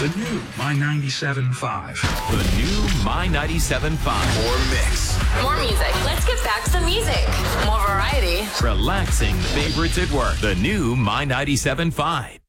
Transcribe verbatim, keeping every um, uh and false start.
The new My ninety-seven point five. The new My ninety-seven point five. More mix. More music. Let's get back to the music. More variety. Relaxing favorites at work. The new My ninety-seven point five.